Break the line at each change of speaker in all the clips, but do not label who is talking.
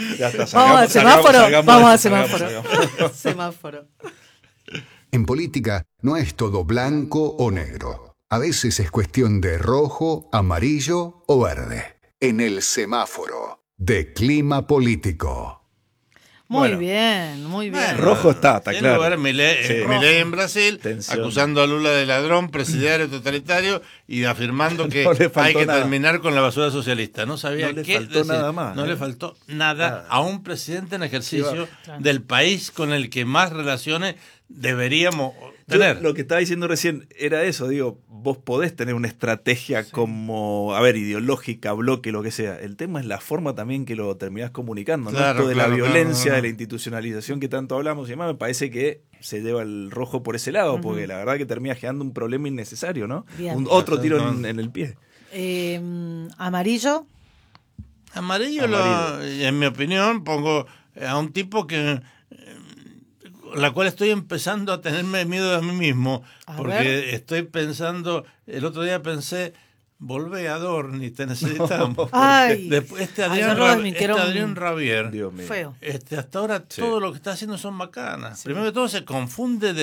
Ya está,
Vamos al semáforo. Vamos al semáforo.
Salgamos.
Semáforo.
En política no es todo blanco o negro. A veces es cuestión de rojo, amarillo o verde. En el semáforo de clima político.
Muy
Bueno.
bien, muy bien.
Bueno,
Rojo está
en
claro.
lugar
Sí.
Milei en Brasil,
Tensión.
acusando a Lula de ladrón, presidiario, totalitario y afirmando que
No le faltó
hay que
nada.
terminar con la basura socialista. No sabía
No le
qué
faltó
decir.
nada más,
No
¿eh?
le faltó nada a un presidente en ejercicio
Claro.
del país con el que más relaciones deberíamos
Yo
tener.
lo que estaba diciendo recién era eso, digo, vos podés tener una estrategia como, ideológica, bloque, lo que sea. El tema es la forma también que lo terminás comunicando, ¿no?
Claro,
Esto de
claro,
la violencia,
claro.
de la institucionalización que tanto hablamos y demás, me parece que se lleva el rojo por ese lado, porque la verdad que termina generando un problema innecesario, ¿no?
Bien.
Otro tiro en el pie.
Amarillo.
Amarillo,
Amarillo.
en mi opinión, pongo a un tipo que la cual estoy empezando a tenerme miedo de mí mismo,
A
porque
ver.
estoy pensando, el otro día pensé, volvé a Adorni, te necesitamos.
Ay.
Después,
Ayer lo desmintieron.
Adrián Rabier,
Dios mío.
Feo.
hasta ahora
Sí.
todo lo que está haciendo son macanas.
Sí.
Primero que todo se confunde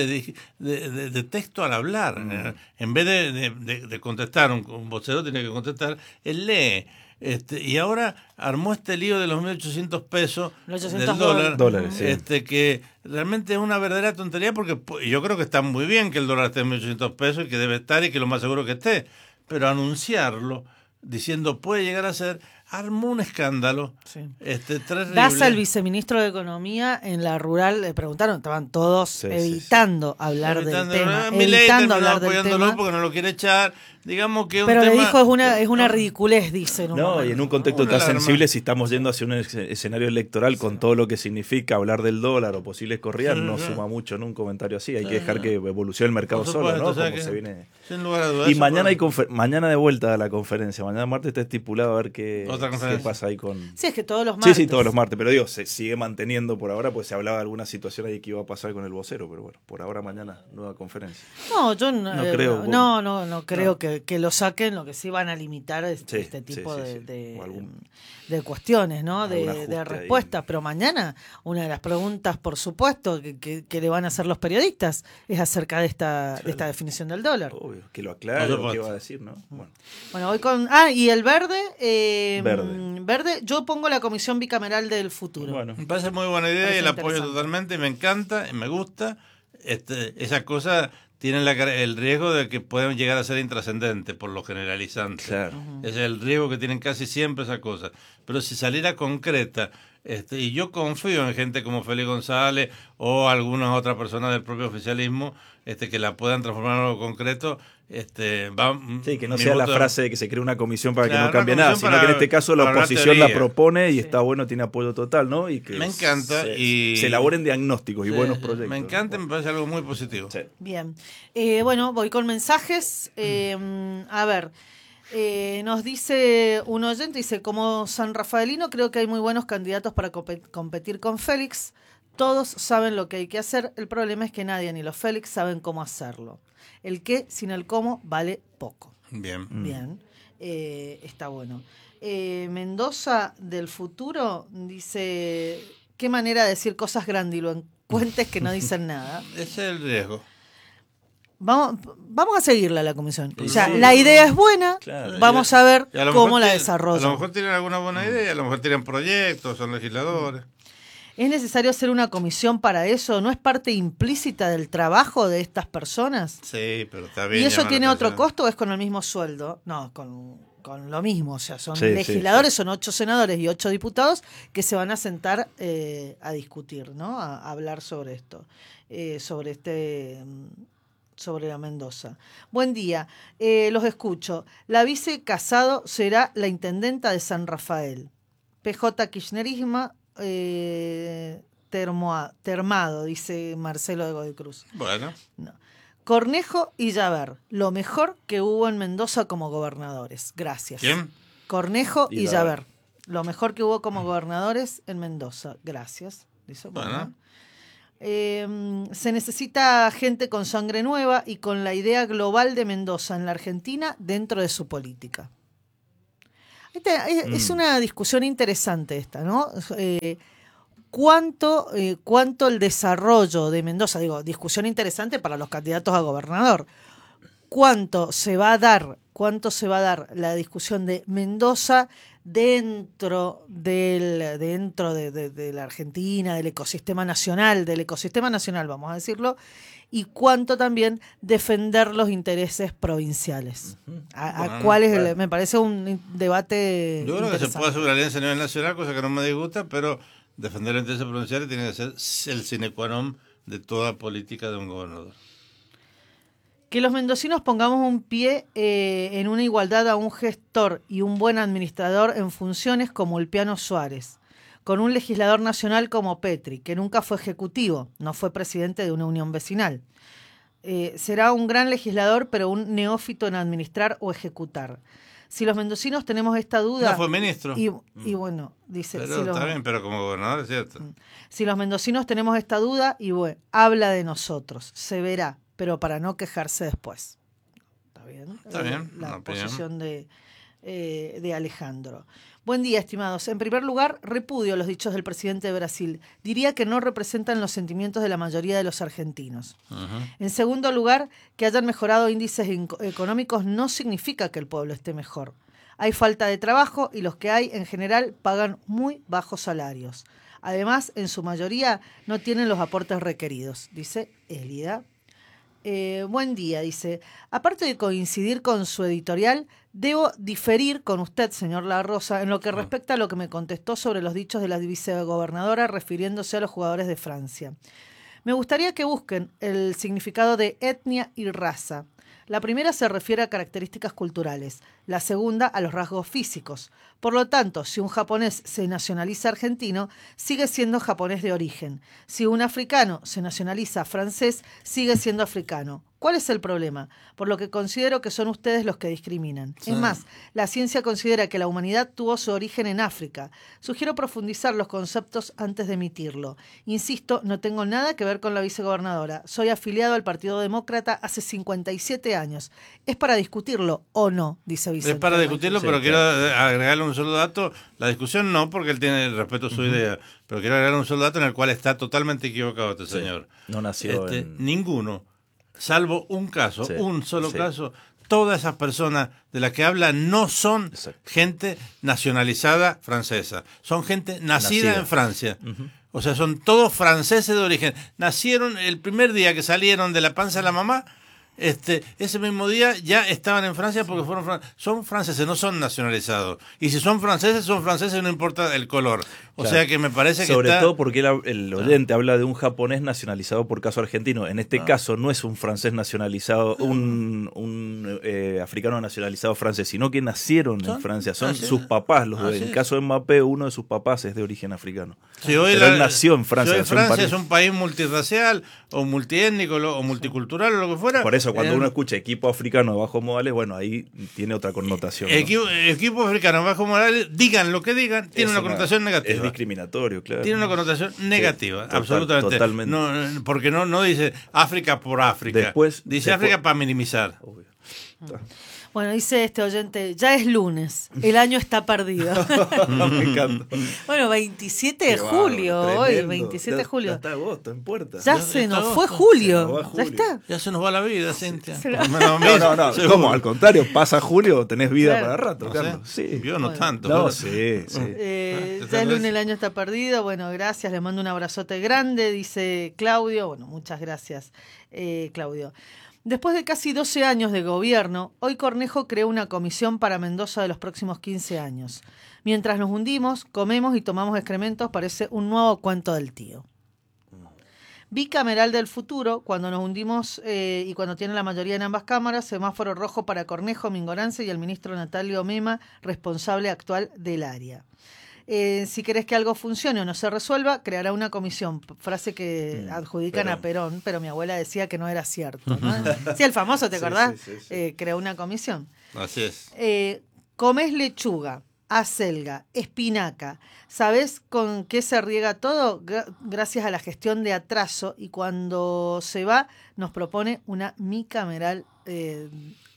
de texto al hablar. En vez de contestar, un vocero tiene que contestar, él lee. Y ahora armó este lío de los 1.800 pesos
Los
del
800
dólar,
dólares, sí.
que realmente es una verdadera tontería porque yo creo que está muy bien que el dólar esté en 1.800 pesos y que debe estar y que lo más seguro que esté, pero anunciarlo diciendo puede llegar a ser, armó un escándalo
Sí.
terrible.
Das al viceministro de Economía en la rural, le preguntaron, estaban todos
Sí,
evitando hablar
Evitando-
del tema,
Milei
evitando
terminó
hablar del
apoyándolo
tema.
porque no lo quiere echar. Digamos que
Pero
un
le
tema,
dijo es una ridiculez, dice. En un
No,
momento.
y en un contexto
Una
tan
alarma.
sensible, si estamos yendo hacia un escenario electoral con todo lo que significa hablar del dólar o posibles corridas, no suma mucho en un comentario así. Hay que dejar que evolucione el mercado
Por
solo,
supuesto,
¿no?
o sea
Como
que,
se viene.
sin lugar a dudas.
Y
eso
mañana
por-
mañana de vuelta a la conferencia. Mañana martes está estipulado a ver qué
Otra conferencia.
qué pasa ahí con.
Sí, es que todos los martes.
Sí, todos los martes, pero digo, se sigue manteniendo por ahora, pues se hablaba de alguna situación ahí que iba a pasar con el vocero, pero bueno, por ahora mañana nueva conferencia.
No, yo no,
No creo,
no creo que lo saquen, lo que sí van a limitar
Sí,
este tipo
sí,
de,
sí.
de-
O algún-
de cuestiones, ¿no?
algún
De
ajuste ahí.
respuestas. Pero mañana, una de las preguntas, por supuesto, que le van a hacer los periodistas es acerca de esta definición del dólar.
Obvio, que lo
Por
aclare, lo
supuesto.
que va a decir, ¿no? Bueno.
Bueno, voy con. Y el verde.
Verde.
Verde, yo pongo la comisión bicameral del futuro.
Bueno.
Me parece muy buena idea
Parece
y la apoyo
interesante.
totalmente, y me encanta, y me gusta. Esas cosas tienen el riesgo de que puedan llegar a ser intrascendentes por lo generalizante.
Claro.
Ese es el riesgo que tienen casi siempre esas cosas. Pero si saliera concreta, y yo confío en gente como Félix González o algunas otras personas del propio oficialismo, que la puedan transformar en algo concreto,
Sí, que no
mi
sea la
voto-
frase de que se cree una comisión para
Claro,
que no cambie
una
nada,
comisión
sino que en
para-
este caso la
para hablar
oposición la
teoría.
propone y
Sí.
está bueno, tiene apoyo total, ¿no? Y que
Me encanta
se elaboren diagnósticos y buenos proyectos.
Me encanta,
¿no?
me parece algo muy positivo.
Sí.
Bien. Bueno, voy con mensajes. A ver. Nos dice un oyente, dice, como San Rafaelino creo que hay muy buenos candidatos para competir con Félix. Todos saben lo que hay que hacer. El problema es que nadie, ni los Félix, saben cómo hacerlo. El qué sin el cómo vale poco.
Bien.
Bien, está bueno. Mendoza del futuro dice, qué manera de decir cosas grandilocuentes que no dicen nada.
Ese es el riesgo.
Vamos a seguirla a la comisión.
Sí.
O sea, la idea es buena,
Claro.
vamos a ver
Y a lo
cómo
mejor
la
tienen-
desarrollan.
A lo mejor tienen alguna buena idea, a lo mejor tienen proyectos, son legisladores.
¿Es necesario hacer una comisión para eso? ¿No es parte implícita del trabajo de estas personas?
Sí, pero está bien.
¿Y eso
llamar
tiene
la
otro
atención.
costo o es con el mismo sueldo? No, con lo mismo. O sea, son
Sí, sí,
legisladores,
sí.
son 8 senadores y 8 diputados que se van a sentar a discutir, ¿no? A hablar sobre esto, sobre la Mendoza. Buen día, los escucho. La vice Casado será la intendenta de San Rafael. PJ Kirchnerismo termado, dice Marcelo de Godoy Cruz.
Bueno,
No. Cornejo y Llaver, lo mejor que hubo en Mendoza como gobernadores. Gracias.
¿quién?
Cornejo y
Y
Llaver, lo mejor que hubo como gobernadores en Mendoza. Gracias. Dice,
Bueno.
Se necesita gente con sangre nueva y con la idea global de Mendoza en la Argentina dentro de su política. Es una discusión interesante esta, ¿no? ¿Cuánto el desarrollo de Mendoza, digo, discusión interesante para los candidatos a gobernador, cuánto se va a dar la discusión de Mendoza dentro de la Argentina, del ecosistema nacional, vamos a decirlo, y cuánto también defender los intereses provinciales. Me parece un debate
Yo creo que se
interesante.
puede hacer una alianza a nivel nacional, cosa que no me disgusta, pero defender los intereses provinciales tiene que ser el sine qua non de toda política de un gobernador.
Que los mendocinos pongamos un pie en una igualdad a un gestor y un buen administrador en funciones como Ulpiano Suárez, con un legislador nacional como Petri, que nunca fue ejecutivo, no fue presidente de una unión vecinal. Será un gran legislador, pero un neófito en administrar o ejecutar. Si los mendocinos tenemos esta duda...
No fue ministro.
Y bueno, dice...
Pero está bien, pero como gobernador es cierto.
Si los mendocinos tenemos esta duda, y bueno, habla de nosotros, se verá, pero para no quejarse después. ¿Está bien?
Está bien.
La posición de Alejandro. Buen día, estimados. En primer lugar, repudio los dichos del presidente de Brasil. Diría que no representan los sentimientos de la mayoría de los argentinos. Uh-huh. En segundo lugar, que hayan mejorado índices económicos no significa que el pueblo esté mejor. Hay falta de trabajo y los que hay, en general, pagan muy bajos salarios. Además, en su mayoría, no tienen los aportes requeridos, dice Elida. Buen día, dice. Aparte de coincidir con su editorial, debo diferir con usted, señor La Rosa, en lo que respecta a lo que me contestó sobre los dichos de la vicegobernadora refiriéndose a los jugadores de Francia. Me gustaría que busquen el significado de etnia y raza. La primera se refiere a características culturales, la segunda a los rasgos físicos. Por lo tanto, si un japonés se nacionaliza argentino, sigue siendo japonés de origen. Si un africano se nacionaliza francés, sigue siendo africano. ¿Cuál es el problema? Por lo que considero que son ustedes los que discriminan. Sí. Es más, la ciencia considera que la humanidad tuvo su origen en África. Sugiero profundizar los conceptos antes de emitirlo. Insisto, no tengo nada que ver con la vicegobernadora. Soy afiliado al Partido Demócrata hace 57 años. ¿Es para discutirlo o no? Dice Vicente.
Es para discutirlo, sí, pero quiero agregarle un solo dato. La discusión no, porque él tiene respeto a su idea, pero quiero agregarle un solo dato en el cual está totalmente equivocado este señor.
No nació
ninguno. Salvo un caso, un solo caso, todas esas personas de las que habla no son gente nacionalizada francesa, son gente nacida en Francia. Uh-huh. O sea, son todos franceses de origen. Nacieron el primer día que salieron de la panza de la mamá, ese mismo día ya estaban en Francia porque son franceses, no son nacionalizados. Y si son franceses, no importa el color. O sea que me parece que
sobre todo porque el oyente habla de un japonés nacionalizado por caso argentino. En este caso no es un francés nacionalizado, un africano nacionalizado francés, sino que nacieron en Francia. Son sus papás. En el caso de Mbappé, uno de sus papás es de origen africano.
Si hoy
pero él nació en Francia.
Si hoy Francia es un país multirracial o multiétnico o multicultural o lo que fuera.
Por eso cuando uno escucha equipo africano de bajos modales, bueno, ahí tiene otra connotación.
Equipo africano de bajos modales, digan lo que digan, tiene una connotación negativa.
Es discriminatorio, claro.
Tiene una connotación negativa, absolutamente.
Totalmente.
No, porque no dice África por África. Dice África para minimizar.
Obvio.
Bueno, dice este oyente, ya es lunes, el año está perdido.
Me encanta.
Bueno, 27 de julio, hoy, 27 de julio.
Ya está agosto, en puerta.
Ya se nos fue julio. Ya está.
Ya se nos va la vida, Cintia.
No. ¿Cómo? Al contrario, pasa julio, tenés vida para rato, Carlos.
Sí. Yo no tanto.
No, sí.
Ya es lunes, el año está perdido. Bueno, gracias, le mando un abrazote grande, dice Claudio. Bueno, muchas gracias, Claudio. Después de casi 12 años de gobierno, hoy Cornejo creó una comisión para Mendoza de los próximos 15 años. Mientras nos hundimos, comemos y tomamos excrementos, parece un nuevo cuento del tío. Bicameral del futuro, cuando nos hundimos y cuando tiene la mayoría en ambas cámaras, semáforo rojo para Cornejo, Mingorance y el ministro Natalio Mema, responsable actual del área. Si querés que algo funcione o no se resuelva, creará una comisión. Frase que adjudican a Perón, pero mi abuela decía que no era cierto, ¿no? Sí, el famoso, ¿te acordás? Sí. Creó una comisión.
Así es.
Comés lechuga, acelga, espinaca. ¿Sabés con qué se riega todo? Gracias a la gestión de atraso, y cuando se va nos propone una bicameral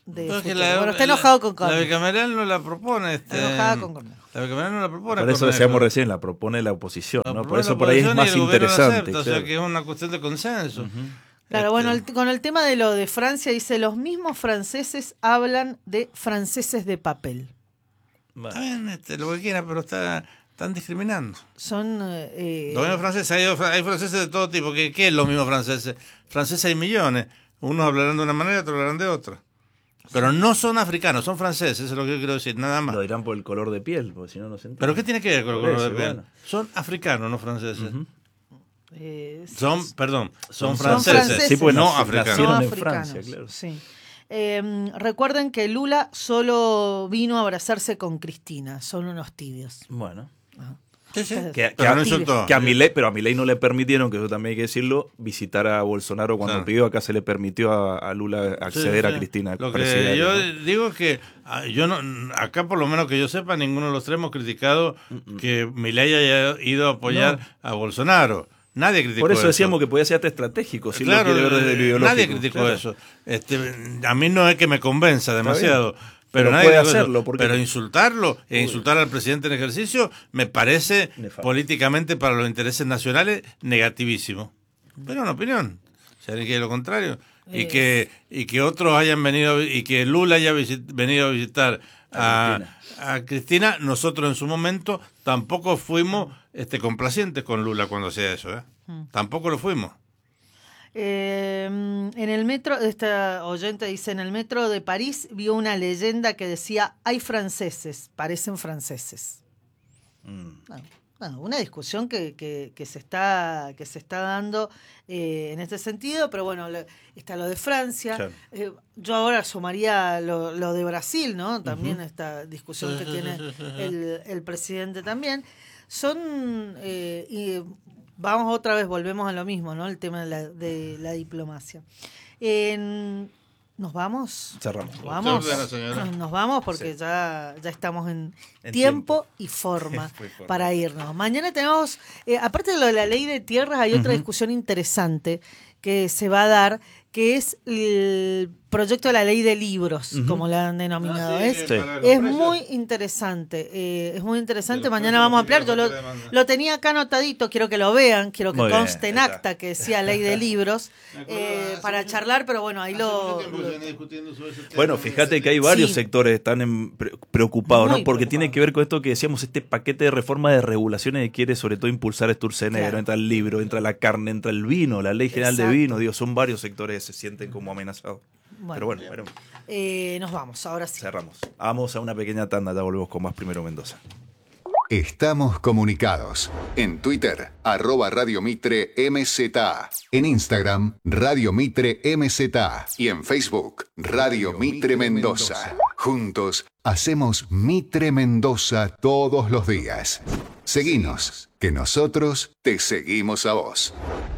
de
No, es que
futuro. Bueno, está enojado con
La
Cornejo.
bicameral no la propone.
Está enojada con Cornejo.
La bicameral no la propone.
Por eso
Cornejo.
decíamos recién, la propone la oposición,
La
¿no? Por
propone
eso
la
por ahí es
oposición y
más
el gobierno la
interesante.
acepta, o
claro.
sea que es una cuestión de consenso.
Claro, bueno, con el tema de lo de Francia, dice, los mismos franceses hablan de franceses de papel.
Está bien, lo que quiera, pero están discriminando.
Son...
Los mismos franceses, hay franceses de todo tipo. ¿Qué es los mismos franceses? Franceses hay millones. Unos hablarán de una manera, otros hablarán de otra. Pero no son africanos, son franceses, eso es lo que yo quiero decir, nada más.
Lo dirán por el color de piel, porque si no, no se entiende.
¿Pero qué tiene que ver con el
Por
color
eso,
de piel?
bueno.
Son africanos, no franceses.
son
Son franceses.
franceses.
Sí, pues
no
nac-
africanos.
nacieron en
africanos,
Francia, claro.
sí. Recuerden que Lula solo vino a abrazarse con Cristina, son unos tibios.
Bueno.
Sí, sí.
Pero
no insultó.
Que a Milei no le permitieron, que eso también hay que decirlo, visitar a Bolsonaro cuando
Claro.
pidió. Acá se le permitió a Lula acceder
Sí, sí.
a Cristina.
Lo que
presidente,
yo
¿no?
digo es que yo no, acá por lo menos que yo sepa, ninguno de los tres hemos criticado que Milei haya ido a apoyar a Bolsonaro. Nadie criticó
Por eso
eso.
decíamos que podía ser hasta estratégico, si
Claro,
lo quiere ver desde lo ideológico.
nadie criticó
Claro.
eso. A mí no es que me convenza demasiado. Pero
Pero
nadie
puede
criticó eso.
hacerlo, porque-
Pero insultarlo e insultar al presidente en ejercicio me parece
Nefasto.
políticamente para los intereses nacionales negativísimo. Pero una opinión. Si alguien quiere lo contrario. Y que otros hayan venido, y que Lula haya venido a visitar a Cristina, nosotros en su momento tampoco fuimos complacientes con Lula cuando hacía eso. Tampoco lo fuimos.
En el metro, esta oyente dice, en el metro de París vio una leyenda que decía, hay franceses, parecen franceses. Bueno, una discusión que se está dando en este sentido, pero bueno, está lo de Francia.
Claro.
Yo ahora sumaría lo de Brasil, ¿no? También esta discusión que tiene el presidente también. Son... vamos otra vez, volvemos a lo mismo, ¿no? El tema de la diplomacia. ¿Nos vamos?
Cerramos.
Vamos.
Usted ordena, señora.
Nos vamos porque
Sí.
ya estamos en
En
tiempo y forma
Forma.
para irnos. Mañana tenemos, aparte de lo de la ley de tierras, hay otra discusión interesante que se va a dar, que es el proyecto de la ley de libros, como la han denominado. Es muy interesante. Es muy interesante. Mañana vamos a ampliar. Yo lo tenía acá anotadito. Quiero que lo vean. Quiero que
Muy bien,
conste en
ahí está.
acta que decía ley de libros para charlar. Pero bueno, ahí
Bueno, fíjate que hay varios
Sí.
sectores que están preocupados,
Muy
¿no? Porque
preocupados.
tiene que ver con esto que decíamos, este paquete de reforma de regulaciones que quiere sobre todo impulsar Sturzenegger.
Claro.
Entra el libro, entra la carne, entra el vino, la ley general
Exacto.
de vino. Digo, son varios sectores que se sienten como amenazados. Pero bueno,
nos vamos, ahora sí.
cerramos. Vamos a una pequeña tanda, ya volvemos con más Primero Mendoza.
Estamos comunicados. En Twitter, @Radio Mitre MZA. En Instagram, Radio Mitre MZA. Y en Facebook, Radio Mitre Mendoza. Juntos, hacemos Mitre Mendoza todos los días. Seguinos, que nosotros te seguimos a vos.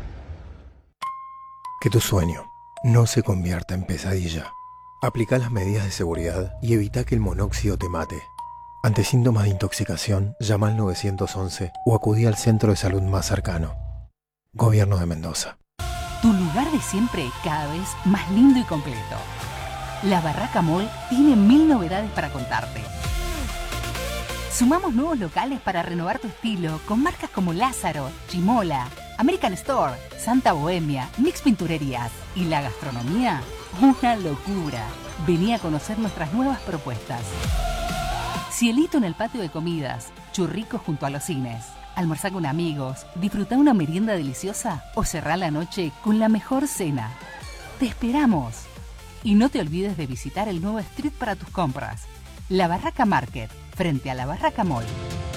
Que tu sueño no se convierta en pesadilla. Aplica las medidas de seguridad y evita que el monóxido te mate. Ante síntomas de intoxicación, llama al 911 o acudí al centro de salud más cercano. Gobierno de Mendoza.
Tu lugar de siempre cada vez más lindo y completo. La Barraca Mall tiene 1000 novedades para contarte. Sumamos nuevos locales para renovar tu estilo con marcas como Lázaro, Chimola, American Store, Santa Bohemia, Mix Pinturerías y la gastronomía, una locura. Vení a conocer nuestras nuevas propuestas. Cielito en el patio de comidas, churricos junto a los cines. Almorzá con amigos, disfrutá una merienda deliciosa o cerrá la noche con la mejor cena. ¡Te esperamos! Y no te olvides de visitar el nuevo street para tus compras. La Barraca Market, frente a la Barraca Mall.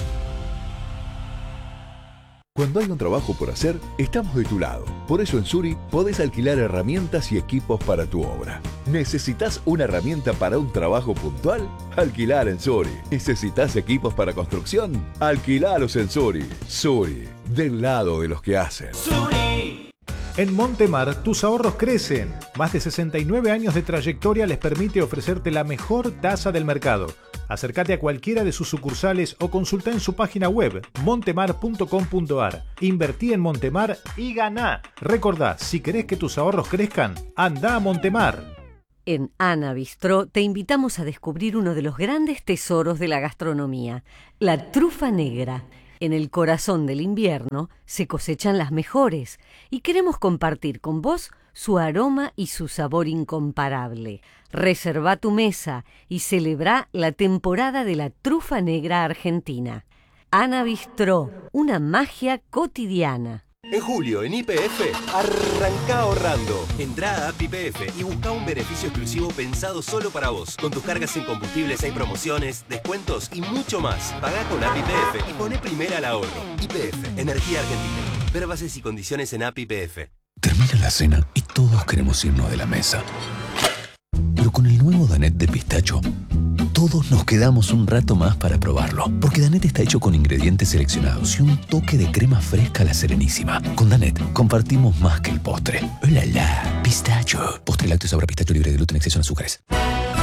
Cuando hay un trabajo por hacer, estamos de tu lado. Por eso en Suri podés alquilar herramientas y equipos para tu obra. ¿Necesitas una herramienta para un trabajo puntual? Alquilar en Suri. ¿Necesitas equipos para construcción? Alquilalos en Suri. Suri, del lado de los que hacen.
En Montemar, tus ahorros crecen. Más de 69 años de trayectoria les permite ofrecerte la mejor tasa del mercado. Acércate a cualquiera de sus sucursales o consulta en su página web montemar.com.ar. Invertí en Montemar y ganá. Recordá, si querés que tus ahorros crezcan, anda a Montemar.
En Ana Bistró te invitamos a descubrir uno de los grandes tesoros de la gastronomía, la trufa negra. En el corazón del invierno se cosechan las mejores y queremos compartir con vos su aroma y su sabor incomparable. Reserva tu mesa y celebra la temporada de la trufa negra argentina. Ana Bistró, una magia cotidiana.
En julio, en YPF, arranca ahorrando. Entrá a App YPF y busca un beneficio exclusivo pensado solo para vos. Con tus cargas en combustibles hay promociones, descuentos y mucho más. Pagá con App YPF y poné primera al ahorro. YPF, Energía Argentina. Ver bases y condiciones en App YPF.
Termina la cena y todos queremos irnos de la mesa. Pero con el nuevo Danette de pistacho, todos nos quedamos un rato más para probarlo. Porque Danette está hecho con ingredientes seleccionados y un toque de crema fresca a la Serenísima. Con Danette compartimos más que el postre. ¡Oh, la, la! Pistacho. Postre lácteo sabor a pistacho libre de gluten, exceso en azúcares.